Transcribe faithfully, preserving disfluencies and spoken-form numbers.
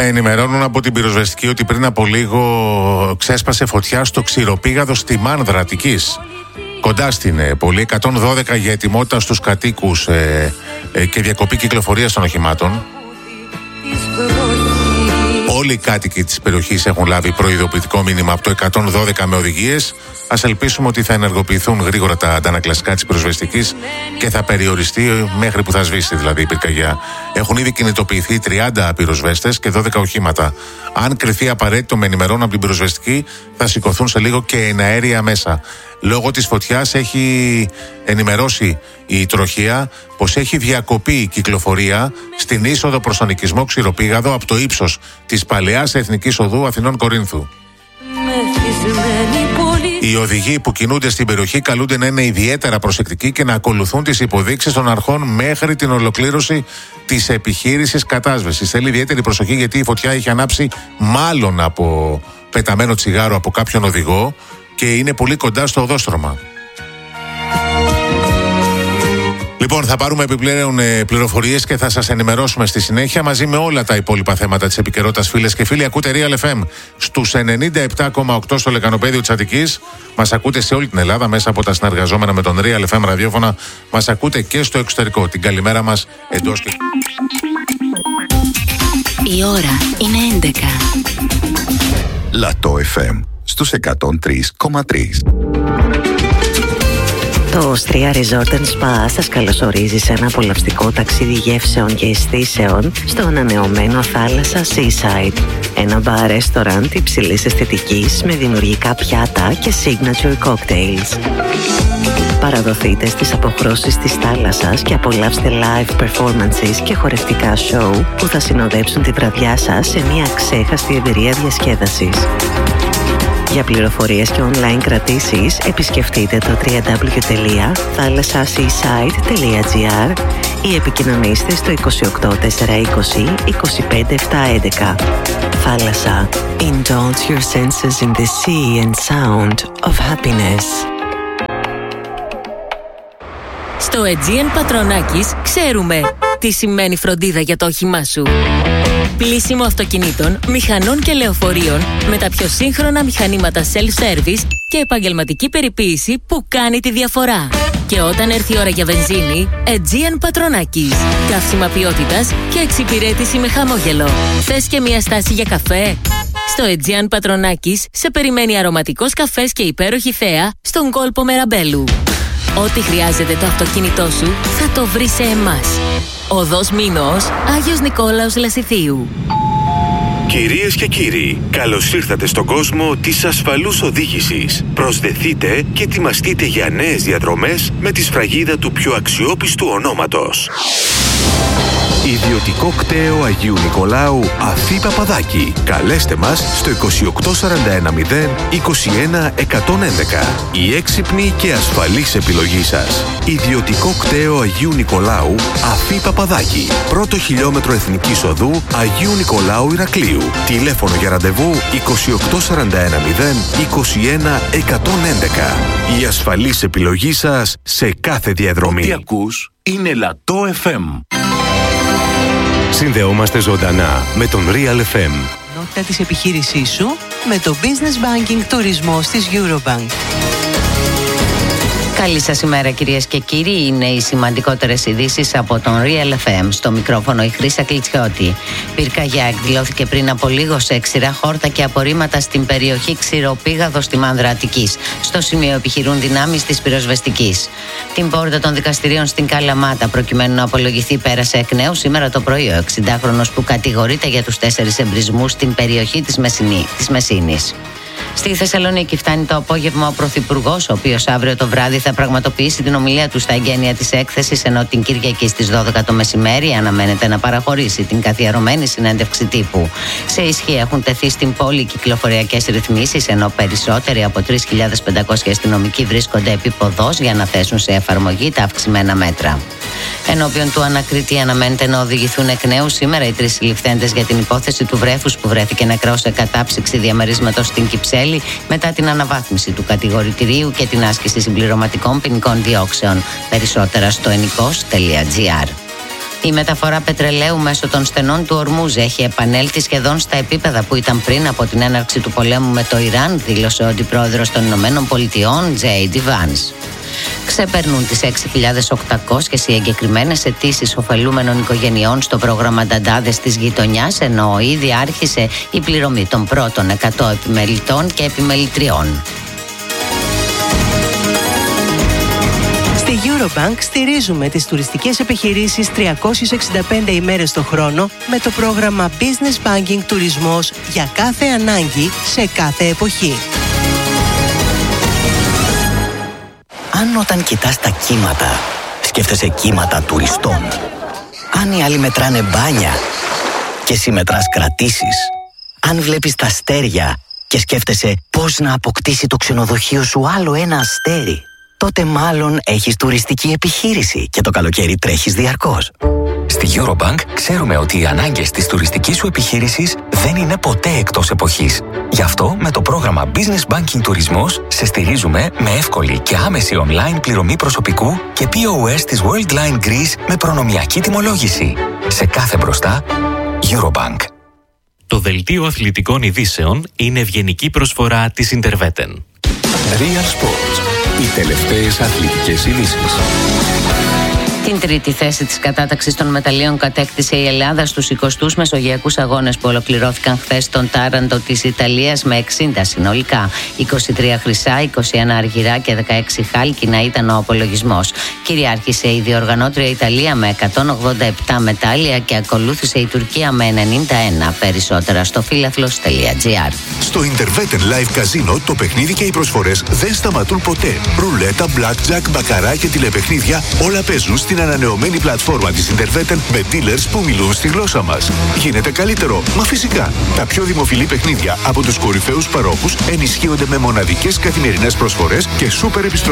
με ενημερώνουν από την πυροσβεστική ότι πριν από λίγο ξέσπασε φωτιά στο ξηροπήγαδο στη Μάνδρα Αττικής. Κοντά στην ε, πόλη, εκατόν δώδεκα για ετοιμότητα στους κατοίκους ε, ε, και διακοπή κυκλοφορίας των οχημάτων. Όλοι οι κάτοικοι της περιοχής έχουν λάβει προειδοποιητικό μήνυμα από το εκατόν δώδεκα με οδηγίες. Ας ελπίσουμε ότι θα ενεργοποιηθούν γρήγορα τα αντανακλαστικά της πυροσβεστικής και θα περιοριστεί μέχρι που θα σβήσει δηλαδή η πυρκαγιά. Έχουν ήδη κινητοποιηθεί τριάντα πυροσβέστες και δώδεκα οχήματα. Αν κριθεί απαραίτητο, με ενημερώνουν από την πυροσβεστική, θα σηκωθούν σε λίγο και εναέρια μέσα. Λόγω της φωτιάς έχει ενημερώσει η τροχία πως έχει διακοπεί η κυκλοφορία στην είσοδο προς τον οικισμό Ξηροπήγαδο από το ύψος της Παλαιάς Εθνικής Οδού Αθηνών Κορίνθου. Οι οδηγοί που κινούνται στην περιοχή καλούνται να είναι ιδιαίτερα προσεκτικοί και να ακολουθούν τις υποδείξεις των αρχών μέχρι την ολοκλήρωση της επιχείρησης κατάσβεσης. Θέλει ιδιαίτερη προσοχή γιατί η φωτιά έχει ανάψει μάλλον από πεταμένο τσιγάρο από κάποιον οδηγό και είναι πολύ κοντά στο οδόστρωμα. Λοιπόν, θα πάρουμε επιπλέον ε, πληροφορίες και θα σας ενημερώσουμε στη συνέχεια μαζί με όλα τα υπόλοιπα θέματα της επικαιρότητας, φίλες και φίλοι. Ακούτε Real εφ εμ στους ενενήντα επτά κόμμα οκτώ στο λεκανοπέδιο της Αττικής. Μας ακούτε σε όλη την Ελλάδα μέσα από τα συνεργαζόμενα με τον Real εφ εμ ραδιόφωνα. Μας ακούτε και στο εξωτερικό. Την καλημέρα μας εντός και... Η ώρα είναι έντεκα. Λατό εφ εμ στους εκατόν τρία κόμμα τρία. Το Stria Resort and Spa σας καλωσορίζει σε ένα απολαυστικό ταξίδι γεύσεων και αισθήσεων στο ανανεωμένο θάλασσα Seaside. Ένα μπαρ ρεστοραντ υψηλής αισθητικής με δημιουργικά πιάτα και signature cocktails. Παραδοθείτε στις αποχρώσεις της θάλασσας και απολαύστε live performances και χορευτικά show που θα συνοδέψουν τη βραδιά σας σε μια ξέχαστη εμπειρία διασκέδασης. Για πληροφορίες και online κρατήσεις επισκεφτείτε το double-u double-u double-u τελεία θάλασσα seaside τελεία gr ή επικοινωνήστε στο είκοσι οκτώ τετρακόσια είκοσι είκοσι πέντε επτακόσια έντεκα. Θάλασσα. Indulge your senses in the sea and sound of happiness. Στο Aegean Πατρονάκης ξέρουμε τι σημαίνει φροντίδα για το όχημά σου. Πλύσιμο αυτοκινήτων, μηχανών και λεωφορείων με τα πιο σύγχρονα μηχανήματα self-service και επαγγελματική περιποίηση που κάνει τη διαφορά. Και όταν έρθει η ώρα για βενζίνη, Aegean Πατρονάκης. Καύσιμα ποιότητας και εξυπηρέτηση με χαμόγελο. Θες και μια στάση για καφέ? Στο Aegean Πατρονάκης σε περιμένει αρωματικός καφές και υπέροχη θέα στον κόλπο Μεραμπέλου. Ό,τι χρειάζεται το αυτοκίνητό σου θα το βρει σε εμάς. Οδός Μήνος, Άγιος Νικόλαος Λασιθίου. Κυρίες και κύριοι, καλώς ήρθατε στον κόσμο της ασφαλούς οδήγησης. Προσδεθείτε και ετοιμαστείτε για νέες διαδρομές με τη σφραγίδα του πιο αξιόπιστου ονόματος. Ιδιωτικό κτέο Αγίου Νικολάου Αφή Παπαδάκη. Καλέστε μας στο είκοσι οκτώ σαράντα ένα μηδέν είκοσι ένα εκατόν έντεκα. Η έξυπνη και ασφαλής επιλογή σας. Ιδιωτικό κτέο Αγίου Νικολάου Αφή Παπαδάκη. Πρώτο χιλιόμετρο Εθνικής Οδού Αγίου Νικολάου Ηρακλείου. Τηλέφωνο για ραντεβού είκοσι οκτώ σαράντα ένα μηδέν είκοσι ένα εκατόν έντεκα. Η ασφαλής επιλογή σας σε κάθε διαδρομή. Ό,τι ακούς είναι Λατό εφ εμ. Συνδεόμαστε ζωντανά με τον Real εφ εμ. Νότα της επιχείρησής σου με το Business Banking Τουρισμός της Eurobank. Καλή σας ημέρα, κυρίες και κύριοι. Είναι οι σημαντικότερες ειδήσεις από τον Real εφ εμ. Στο μικρόφωνο η Χρύσα Κλιτσιώτη. Πυρκαγιά εκδηλώθηκε πριν από λίγο σε ξηρά χόρτα και απορρίμματα στην περιοχή Ξηροπήγαδο στη Μάνδρα Αττικής. Στο σημείο επιχειρούν δυνάμεις της πυροσβεστικής. Την πόρτα των δικαστηρίων στην Καλαμάτα, προκειμένου να απολογηθεί, πέρασε εκ νέου σήμερα το πρωί ο εξηντάχρονος που κατηγορείται για τους τέσσερις εμπρισμούς στην περιοχή της, Μεσσηνή, της Μεσσήνης. Στη Θεσσαλονίκη φτάνει το απόγευμα ο Πρωθυπουργός, ο οποίος αύριο το βράδυ θα πραγματοποιήσει την ομιλία του στα εγγένεια της έκθεσης, ενώ την Κυριακή στις δώδεκα το μεσημέρι αναμένεται να παραχωρήσει την καθιερωμένη συνέντευξη τύπου. Σε ισχύ έχουν τεθεί στην πόλη κυκλοφοριακές ρυθμίσεις, ενώ περισσότεροι από τρεις χιλιάδες πεντακόσιοι αστυνομικοί βρίσκονται επί ποδός για να θέσουν σε εφαρμογή τα αυξημένα μέτρα. Ενώπιον του ανακριτή αναμένεται να οδηγηθούν εκ νέου σήμερα οι τρεις συλληφθέντες για την υπόθεση του βρέφους που βρέθηκε νεκρός σε κατάψυξη διαμερίσματος στην Κυψέλη μετά την αναβάθμιση του κατηγορητηρίου και την άσκηση συμπληρωματικών ποινικών διώξεων. Περισσότερα στο ενικός τελεία τζι άρ. Η μεταφορά πετρελαίου μέσω των στενών του Ορμούζ έχει επανέλθει σχεδόν στα επίπεδα που ήταν πριν από την έναρξη του πολέμου με το Ιράν, δήλωσε ο αντιπρόεδρος των Ηνωμένων Πολιτειών, τζέι ντι Vance. Ξεπερνούν τις έξι χιλιάδες οκτακόσιες οι εγκεκριμένες αιτήσεις ωφελούμενων οικογενειών στο πρόγραμμα Νταντάδες της γειτονιάς, ενώ ήδη άρχισε η πληρωμή των πρώτων εκατό επιμελητών και επιμελητριών. Στη Eurobank στηρίζουμε τις τουριστικές επιχειρήσεις τριακόσιες εξήντα πέντε ημέρες το χρόνο με το πρόγραμμα Business Banking Τουρισμός για κάθε ανάγκη σε κάθε εποχή. Αν όταν κοιτάς τα κύματα, σκέφτεσαι κύματα τουριστών. Αν οι άλλοι μετράνε μπάνια και εσύ μετράς κρατήσεις. Αν βλέπεις τα αστέρια και σκέφτεσαι πώς να αποκτήσει το ξενοδοχείο σου άλλο ένα αστέρι, τότε μάλλον έχεις τουριστική επιχείρηση και το καλοκαίρι τρέχεις διαρκώς. Στη Eurobank ξέρουμε ότι οι ανάγκες της τουριστικής σου επιχείρησης δεν είναι ποτέ εκτός εποχής. Γι' αυτό με το πρόγραμμα Business Banking Τουρισμός σε στηρίζουμε με εύκολη και άμεση online πληρωμή προσωπικού και πι ο ες της Worldline Greece με προνομιακή τιμολόγηση. Σε κάθε μπροστά, Eurobank. Το δελτίο αθλητικών ειδήσεων είναι ευγενική προσφορά της Interveten. Real Sports. Οι τελευταίες αθλητικές ειδήσεις. Την τρίτη θέση της κατάταξης των μεταλλίων κατέκτησε η Ελλάδα στους εικοστούς Μεσογειακούς Αγώνες που ολοκληρώθηκαν χθες στον Τάραντο της Ιταλίας με εξήντα συνολικά. είκοσι τρία χρυσά, είκοσι ένα αργυρά και δεκαέξι χάλκινα ήταν ο απολογισμός. Κυριάρχησε η διοργανώτρια Ιταλία με εκατόν ογδόντα επτά μετάλλια και ακολούθησε η Τουρκία με ενενήντα ένα. Περισσότερα στο φίλαθλος τελεία τζι άρ. Στο Interveten Live Casino το παιχνίδι και οι προσφορές δεν σταματούν ποτέ. Ρουλέτα, blackjack, μπακαρά και τηλεπαιχνίδια όλα παίζουν στην ανανεωμένη πλατφόρμα της Interveten με dealers που μιλούν στη γλώσσα μας. Γίνεται καλύτερο, μα φυσικά. Τα πιο δημοφιλή παιχνίδια από τους κορυφαίους παρόχους ενισχύονται με μοναδικές καθημερινές προσφορές και σούπερ επιστροφές.